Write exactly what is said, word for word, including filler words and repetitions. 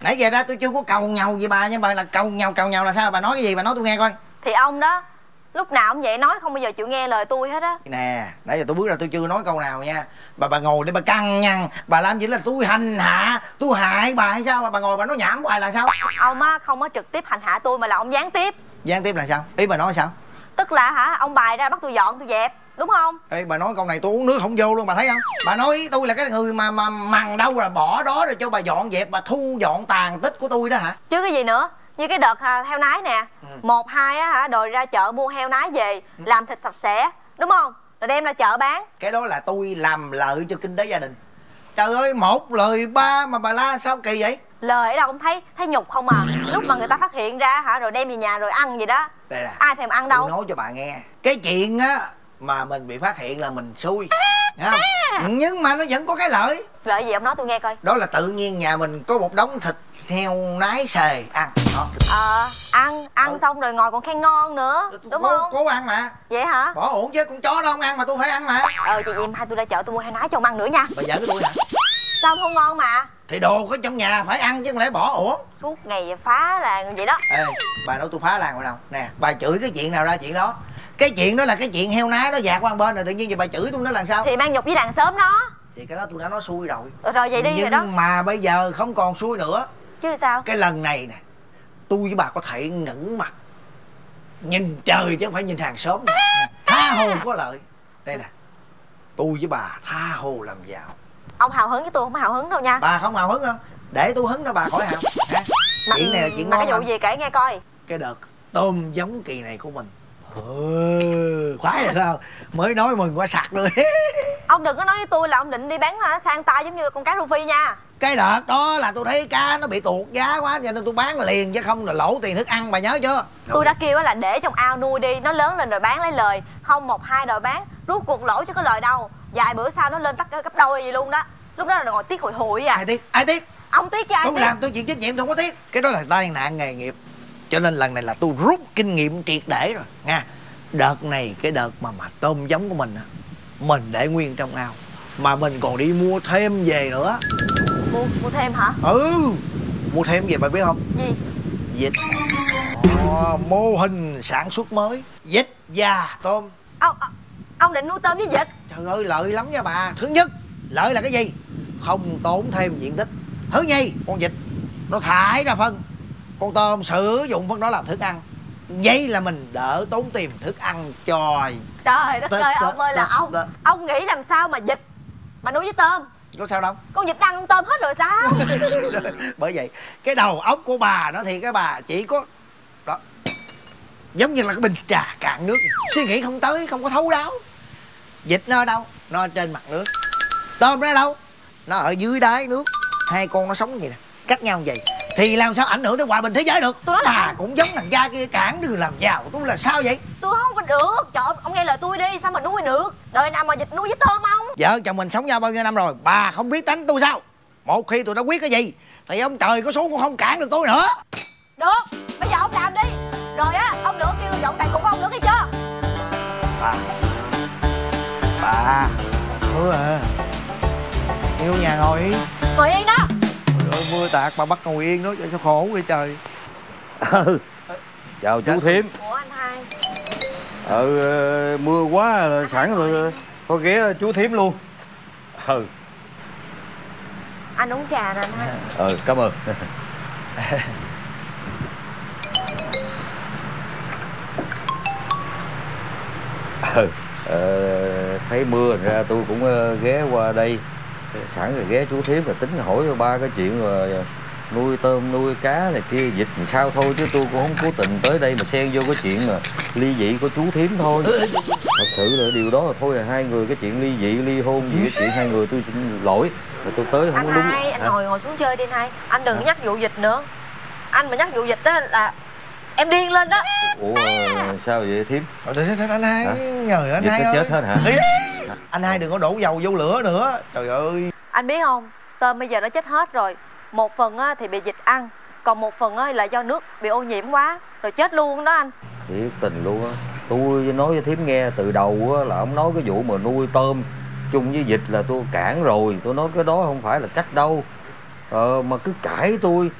Nãy giờ ra tôi chưa có cầu nhau gì bà, nhưng bà là cầu nhau cầu nhau là sao? Bà nói cái gì bà nói tôi nghe coi. Thì ông đó, lúc nào ông vậy nói không bao giờ chịu nghe lời tôi hết á. Nè, nãy giờ tôi bước ra tôi chưa nói câu nào nha. Bà bà ngồi để bà căng nhăn. Bà làm gì là tôi hành hạ, tôi hại bà hay sao mà bà ngồi bà nói nhảm hoài là sao? Ông á không có trực tiếp hành hạ tôi mà là ông gián tiếp. Gián tiếp là sao? Ý bà nói sao? Tức là hả, ông bày ra bắt tôi dọn tôi dẹp, đúng không? Ê, bà nói câu này tôi uống nước không vô luôn, bà thấy không? Bà nói ý tôi là cái người mà mà mằng đâu là bỏ đó rồi cho bà dọn dẹp, bà thu dọn tàn tích của tôi đó hả? Chứ cái gì nữa. Như cái đợt à, heo nái nè. ừ. Một hai á hả, đòi ra chợ mua heo nái về, ừ. làm thịt sạch sẽ, đúng không? Rồi đem ra chợ bán. Cái đó là tôi làm lợi cho kinh tế gia đình. Trời ơi, một lời ba mà bà la sao kỳ vậy? Lời ở đâu cũng thấy, thấy nhục không à. Lúc mà người ta phát hiện ra hả, rồi đem về nhà rồi ăn gì đó. Đây nè, ai thèm ăn đâu. tôi nói cho bà nghe. Cái chuyện á mà mình bị phát hiện là mình xui, nghe không? Nhưng mà nó vẫn có cái lợi. Lợi gì ông nói tôi nghe coi. Đó là tự nhiên nhà mình có một đống thịt heo nái xề ăn đó. Ờ, ăn, ăn ừ. xong rồi ngồi còn khen ngon nữa, đúng cố, không? Cố ăn mà. Vậy hả? Bỏ ổn chứ, con chó đâu không ăn mà tôi phải ăn mà. Ờ, chị Diệm hai tôi ra chợ tôi mua heo nái cho ông ăn nữa nha. Bà giỡn cái tôi hả? Sao không ngon mà? Thì đồ có trong nhà phải ăn chứ không lẽ bỏ ổn. Suốt ngày phá làng vậy đó. Ê, bà nói tôi phá làng rồi đâu. Nè, bà chửi cái chuyện nào ra chuyện đó. Cái chuyện đó là cái chuyện heo nái nó dạt qua một bên rồi, tự nhiên giờ bà chửi tôi nó làm sao? Thì mang nhục với đàn sớm đó. Thì cái đó tôi đã nói xui rồi. Ừ, rồi vậy đi. Nhưng rồi đó. mà bây giờ không còn xui nữa. Chứ sao? Cái lần này nè, tôi với bà có thể ngẩng mặt nhìn trời chứ không phải nhìn hàng xóm. Tha hồ có lợi. Đây nè, tôi với bà tha hồ làm giàu. Ông hào hứng với tôi không hào hứng đâu nha. Bà không hào hứng không? Để tôi hứng đó bà khỏi hào. Mà, chuyện này là chuyện mà ngon. cái vụ gì kể nghe coi. Cái đợt tôm giống kỳ này của mình. Ừ, khoái rồi sao? Mới nói mừng quá sặc rồi. Ông đừng có nói với tôi là ông định đi bán sang tay giống như con cá rô phi nha. Cái đợt đó là tôi thấy cá nó bị tuột giá quá cho nên tôi bán liền chứ không là lỗ tiền thức ăn, bà nhớ chưa? Tôi đã kêu là để trong ao nuôi đi, nó lớn lên rồi bán lấy lời. Không một hai đòi bán, rút cuộc lỗ chứ có lời đâu. Vài bữa sau nó lên tắc gấp đôi gì luôn đó. Lúc đó là ngồi tiếc hụi hụi à. Ai tiếc? Ai tiếc? Ông tiếc chứ ai tôi tiếc? Làm tôi chịu trách nhiệm, tôi không có tiếc. Cái đó là tai nạn nghề nghiệp. Cho nên lần này là tôi rút kinh nghiệm triệt để rồi nha. Đợt này cái đợt mà mà tôm giống của mình mình để nguyên trong ao mà mình còn đi mua thêm về nữa. Mua, mua thêm hả? Ừ, mua thêm về bà biết không? Gì? Vịt. Ồ, mô hình sản xuất mới, vịt và tôm. Ông, ông định nuôi tôm với vịt? Trời ơi, lợi lắm nha bà. Thứ nhất, lợi là cái gì? Không tốn thêm diện tích. Thứ nhì, con vịt nó thải ra phân, con tôm sử dụng phân đó làm thức ăn. Vậy là mình đỡ tốn tiền thức ăn. Trời Trời đất ơi, ông ơi là ông Ông nghĩ làm sao mà vịt mà nuôi với tôm? Có sao đâu, con vịt ăn con tôm hết rồi sao? Bởi vậy cái đầu óc của bà nó thì cái bà chỉ có đó, giống như là cái bình trà cạn nước, suy nghĩ không tới, không có thấu đáo. Vịt nó ở đâu? Nó ở trên mặt nước. Tôm nó ở đâu? Nó ở dưới đáy nước. Hai con nó sống vậy nè, cách nhau vậy thì làm sao ảnh hưởng tới hòa bình thế giới được? Tôi nói là bà cũng giống thằng cha kia cản đừng làm giàu tôi là sao vậy? Tôi không có được. Trời ơi, ông nghe lời tôi đi, sao mà nuôi được? Đời nào mà vịt nuôi với tôm không? Vợ chồng mình sống nhau bao nhiêu năm rồi, bà không biết tánh tôi sao? Một khi tôi đã quyết cái gì thì ông trời có xuống cũng không cản được tôi nữa. Được, bây giờ ông làm đi. Rồi á, ông đừng kêu dọn tài của ông nữa, nghe chưa? Bà Bà Hứa à, yêu nhà ngồi yên. Ngồi yên đó. Trời ơi, mưa tạt bà bắt ngồi yên đó, sao khổ vậy trời. Ừ. Chào chú Thiếm. Ủa anh Hai. Ừ, mưa quá sẵn rồi thôi ghé chú Thiếm luôn. Ừ. Anh uống trà nè anh Hai. Ừ, cảm ơn. Ừ, ờ, thấy mưa ra tôi cũng ghé qua đây. Sẵn rồi ghé chú Thiếm rồi tính hỏi ba cái chuyện rồi nuôi tôm nuôi cá này kia vịt làm sao thôi, chứ tôi cũng không cố tình tới đây mà xen vô cái chuyện mà ly dị của chú Thiếm thôi. Thật sự là điều đó là thôi, là hai người cái chuyện ly dị ly hôn gì cái chuyện hai người tôi xin lỗi rồi tôi tới không anh có đúng. Hai, anh hả? ngồi ngồi xuống chơi đi anh Hai. Anh đừng Hả? nhắc vụ vịt nữa. Anh mà nhắc vụ vịt đó là em điên lên đó. Ủa sao vậy Thiếm? Ủa sao anh Hai nhờ anh vịt Hai ơi. Chết hết hả? Anh Hai đừng có đổ dầu vô lửa nữa. Trời ơi. Anh biết không, tôm bây giờ nó chết hết rồi. Một phần á, thì bị vịt ăn, còn một phần á, là do nước bị ô nhiễm quá rồi chết luôn đó anh. Thiệt tình luôn á. Tôi nói với Thiếm nghe từ đầu á, là ông nói cái vụ mà nuôi tôm chung với vịt là tôi cản rồi. Tôi nói cái đó không phải là cách đâu. Ờ, mà cứ cãi tôi